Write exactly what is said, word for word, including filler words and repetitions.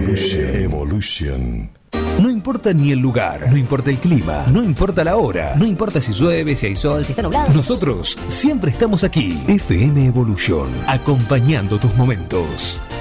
Evolution. Evolution. No importa ni el lugar, no importa el clima, no importa la hora, no importa si llueve, si hay sol, si está nublado. Nosotros siempre estamos aquí. F M Evolution, acompañando tus momentos.